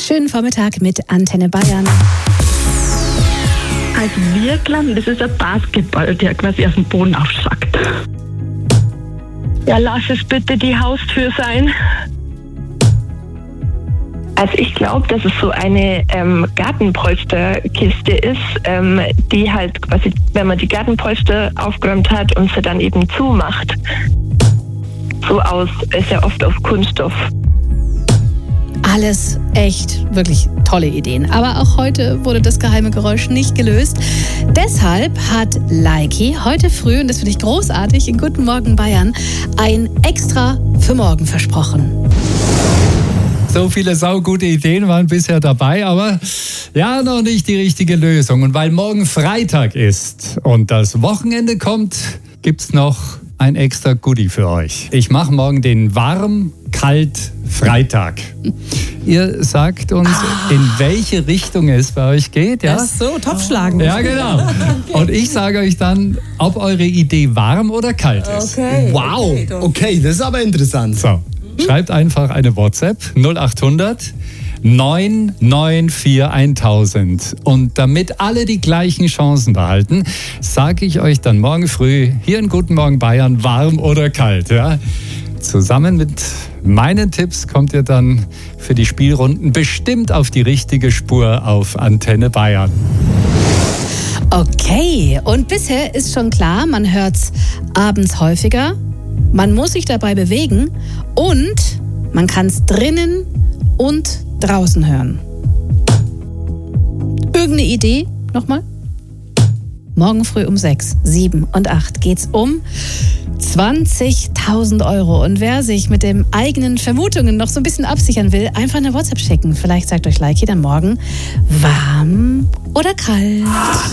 Schönen Vormittag mit Antenne Bayern. Also Wirklern, das ist ein Basketball, der quasi aus dem Boden aufschackt. Ja, lass es bitte die Haustür sein. Also ich glaube, dass es so eine Gartenpolsterkiste ist, die halt quasi, wenn man die Gartenpolster aufgeräumt hat und sie dann eben zumacht, ist ja oft aus Kunststoff. Alles echt wirklich tolle Ideen. Aber auch heute wurde das geheime Geräusch nicht gelöst. Deshalb hat Leiki heute früh, und das finde ich großartig, in Guten Morgen Bayern, ein Extra für morgen versprochen. So viele saugute Ideen waren bisher dabei, aber ja, noch nicht die richtige Lösung. Und weil morgen Freitag ist und das Wochenende kommt, gibt's noch ein extra Goodie für euch. Ich mache morgen den Warm-Kalt-Freitag. Ihr sagt uns, in welche Richtung es bei euch geht. Ja? Ach so, Topfschlagen. Ja, genau. Und ich sage euch dann, ob eure Idee warm oder kalt ist. Okay. Wow, okay, das ist aber interessant. So, schreibt einfach eine WhatsApp 0800 994 1000. Und damit alle die gleichen Chancen behalten, sage ich euch dann morgen früh hier in Guten Morgen Bayern, warm oder kalt. Ja? Zusammen mit meinen Tipps kommt ihr dann für die Spielrunden bestimmt auf die richtige Spur auf Antenne Bayern. Okay, und bisher ist schon klar, man hört's abends häufiger, man muss sich dabei bewegen und man kann's drinnen und draußen hören. Irgendeine Idee? Nochmal? Morgen früh um 6, 7 und 8 geht's um 20.000 Euro. Und wer sich mit den eigenen Vermutungen noch so ein bisschen absichern will, einfach eine WhatsApp schicken. Vielleicht sagt euch Leiki dann morgen warm oder kalt.